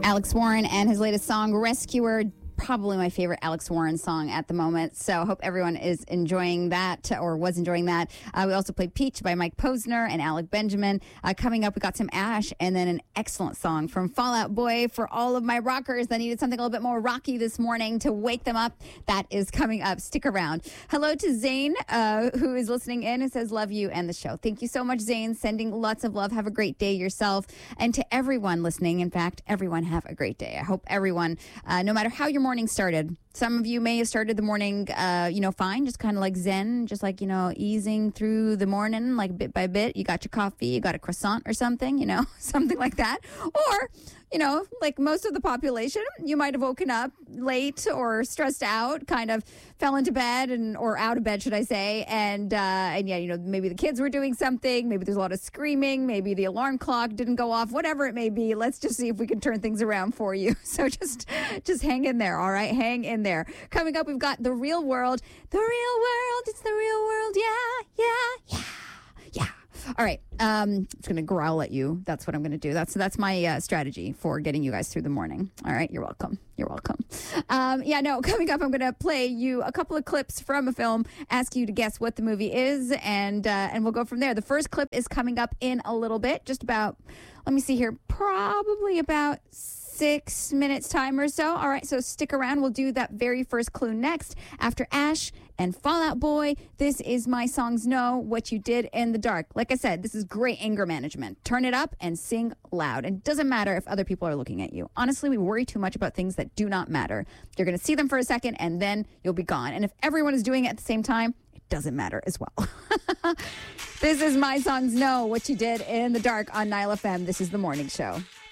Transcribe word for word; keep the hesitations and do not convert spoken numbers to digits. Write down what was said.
Alex Warren and his latest song, Rescuer. Probably my favorite Alex Warren song at the moment. So I hope everyone is enjoying that or was enjoying that. Uh, we also played Peach by Mike Posner and Alec Benjamin. Uh, coming up, we got some Ash and then an excellent song from Fall Out Boy for all of my rockers that needed something a little bit more rocky this morning to wake them up. That is coming up. Stick around. Hello to Zane, uh, who is listening in and says, love you and the show. Thank you so much, Zane. Sending lots of love. Have a great day yourself. And to everyone listening, in fact, everyone have a great day. I hope everyone, uh, no matter how your morning started. Some of you may have started the morning, uh, you know, fine, just kind of like zen, just like, you know, easing through the morning, like bit by bit. You got your coffee, you got a croissant or something, you know, something like that. Or, you know, like most of the population, you might have woken up late or stressed out, kind of fell into bed and or out of bed, should I say. And, uh, and yeah, you know, maybe the kids were doing something. Maybe there's a lot of screaming. Maybe the alarm clock didn't go off, whatever it may be. Let's just see if we can turn things around for you. So just, just hang in there. All right. Hang in there. Coming up, we've got The Real World. The Real World. It's the real world. Yeah, yeah, yeah, yeah. All right. Um, I'm just going to growl at you. That's what I'm going to do. That's that's my uh, strategy for getting you guys through the morning. All right. You're welcome. You're welcome. Um, yeah, no, coming up, I'm going to play you a couple of clips from a film, ask you to guess what the movie is, and uh, and we'll go from there. The first clip is coming up in a little bit, just about, let me see here, probably about six minutes time or so. All right, so stick around. We'll do that very first clue next after Ash and Fall Out Boy. This is My Songs Know What You Did in the Dark. Like I said, this is great anger management. Turn it up and sing loud. And it doesn't matter if other people are looking at you. Honestly, we worry too much about things that do not matter. You're going to see them for a second and then you'll be gone. And if everyone is doing it at the same time, it doesn't matter as well. This is My Songs Know What You Did in the Dark on Nile F M. This is The Morning Show.